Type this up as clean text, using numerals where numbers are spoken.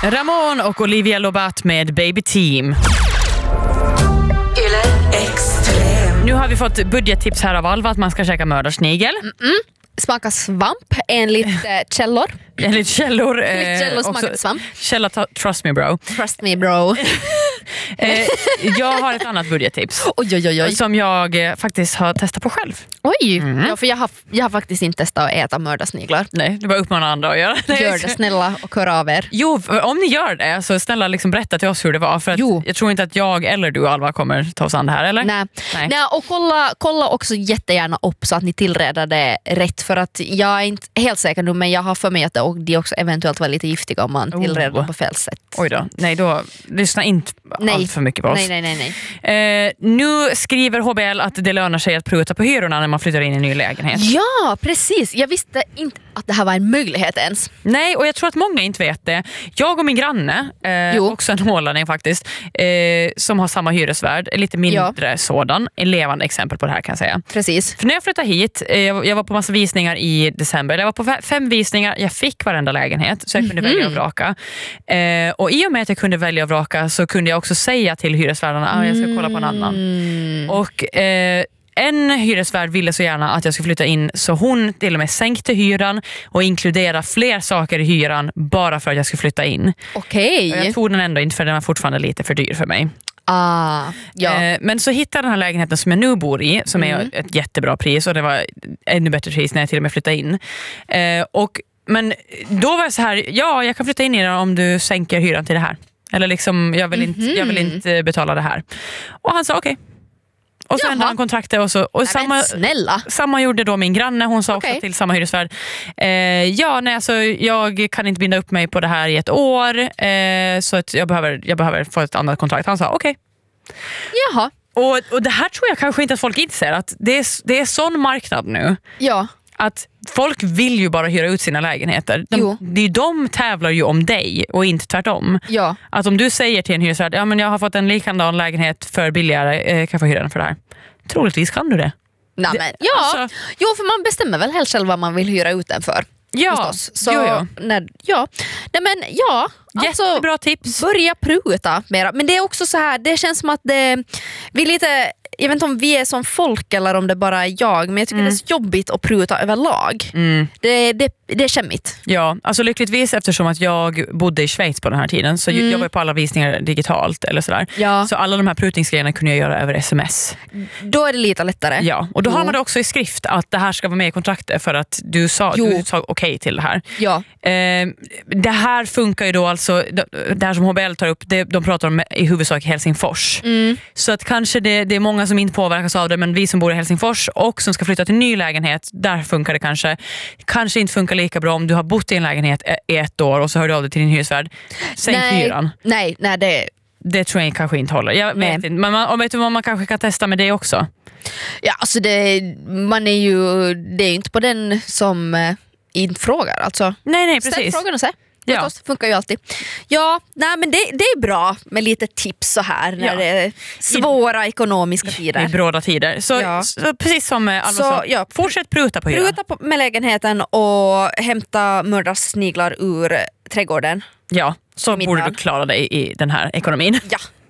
Ramon och Olivia Lobat med Baby Team. Nu har vi fått budgettips här av Alva att man ska käka mördarsnigel. Smaka svamp enligt källor. Enligt källor. Smakar svamp. Källa, trust me bro. Trust me bro. Jag har ett annat budgettips. Oj. Som jag faktiskt har testat på själv. Oj, ja, för jag har faktiskt inte testat att äta mördarsniglar. Nej, det bara uppmanar andra att göra det. Gör det snälla och hör av er. Jo, om ni gör det så snälla liksom berätta till oss hur det var. För att jag tror inte att jag eller du Alva kommer ta oss an det här, eller? Nej. Och kolla också jättegärna upp så att ni tillreder det rätt. För att jag är inte helt säker nu, men jag har för mig att de också eventuellt var lite giftiga om man tillreder dem på fel sätt. Oj då, nej då lyssna inte allt för mycket på oss. Nej. Nu skriver HBL att det lönar sig att pruta på hyrorna när man flyttar in i en ny lägenhet. Ja, precis. Jag visste inte att det här var en möjlighet ens. Nej, och jag tror att många inte vet det. Jag och min granne, också en hållning faktiskt, som har samma hyresvärd, lite mindre sådan, en levande exempel på det här kan jag säga. Precis. För när jag flyttade hit, jag var på massa visningar i december, jag var på 5 visningar, jag fick varenda lägenhet så jag kunde välja och vraka. Och i och med att jag kunde välja och vraka så kunde jag också säga till hyresvärdarna jag ska kolla på en annan. Och en hyresvärd ville så gärna att jag skulle flytta in så hon till och med sänkte hyran och inkludera fler saker i hyran bara för att jag skulle flytta in. Okej. Och jag tog den ändå inte för den var fortfarande lite för dyr för mig. Men så hittade jag den här lägenheten som jag nu bor i som är ett jättebra pris och det var ännu bättre pris när jag till och med flyttade in. Men då var jag så här, jag kan flytta in i den om du sänker hyran till det här. Eller liksom, jag vill inte betala det här. Och han sa okej. Och så ändrade han kontraktet och samma gjorde då min granne. Hon sa också till samma hyresvärd. Jag kan inte binda upp mig på det här i ett år. Så att jag behöver få ett annat kontrakt. Han sa okej. Jaha. Och det här tror jag kanske inte att folk inser. Att det är sån marknad nu. Ja. Att folk vill ju bara hyra ut sina lägenheter. De tävlar ju om dig och inte tvärtom. Ja. Att om du säger till en hyresvärd, men jag har fått en likadan lägenhet för billigare, kan jag få hyra den för det här? Troligtvis kan du det. För man bestämmer väl helt själv vad man vill hyra ut den för. Ja, så, jättebra tips. Börja pruta mera. Men det är också så här, det känns som att vi lite, jag vet inte om vi är som folk eller om det bara är jag, men jag tycker det är så jobbigt att pruta överlag. Det är kämmigt. Ja, alltså lyckligtvis eftersom att jag bodde i Schweiz på den här tiden så jag var på alla visningar digitalt eller sådär. Ja. Så alla de här prutningsgrejerna kunde jag göra över sms. Då är det lite lättare. Ja, och då har man det också i skrift att det här ska vara med i kontraktet för att du sa okej till det här. Ja. Det här funkar ju då alltså, det här som HBL tar upp, de pratar om i huvudsak Helsingfors. Så att kanske det är många som inte påverkas av det, men vi som bor i Helsingfors och som ska flytta till en ny lägenhet, där funkar det kanske inte funkar lika bra om du har bott i en lägenhet i 1 år och så hör du av dig till din hyresvärd. Sänk hyran. Nej, det tror jag kanske inte håller. Jag vet inte, men vet du vad man kanske kan testa med det också? Ja, alltså det är ju inte på den som inte frågar alltså. Nej, precis. Ställ frågan och se. Ja. Det funkar ju alltid. Ja, men det är bra med lite tips så här när det är svåra ekonomiska tider. I bråda tider. Så precis som Alva sa, fortsätt pruta på hyran. Pruta med lägenheten och hämta mördarsniglar ur trädgården. Ja, så borde du klara dig i den här ekonomin. Ja.